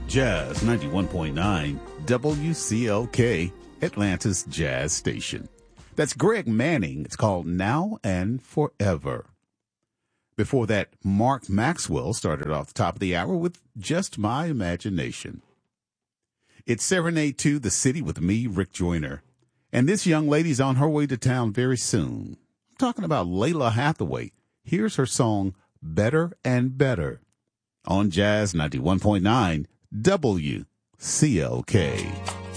Jazz 91.9 WCLK, Atlanta's Jazz Station. That's Greg Manning. It's called Now and Forever. Before that, Mark Maxwell started off the top of the hour with Just My Imagination. It's Serenade to the City with me, Rick Joyner. And this young lady's on her way to town very soon. I'm talking about Layla Hathaway. Here's her song, Better and Better, on Jazz 91.9 WCLK.